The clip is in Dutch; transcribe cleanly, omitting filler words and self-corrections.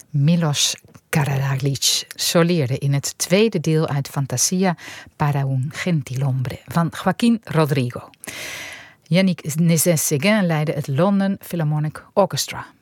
Milos Karadzic soleerde in het tweede deel uit Fantasia para un gentilhombre van Joaquín Rodrigo. Yannick Nézet-Séguin leidde het London Philharmonic Orchestra.